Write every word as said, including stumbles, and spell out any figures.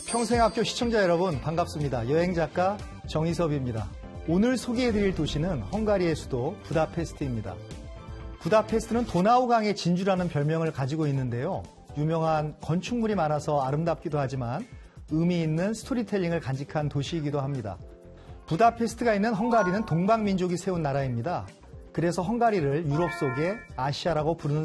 평생학교 시청자 여러분 반갑습니다. 여행작가 정희섭입니다. 오늘 소개해드릴 도시는 헝가리의 수도 부다페스트입니다. 부다페스트는 도나우강의 진주라는 별명을 가지고 있는데요. 유명한 건축물이 많아서 아름답기도 하지만 의미 있는 스토리텔링을 간직한 도시이기도 합니다. 부다페스트가 있는 헝가리는 동방민족이 세운 나라입니다. 그래서 헝가리를 유럽 속의 아시아라고 부르는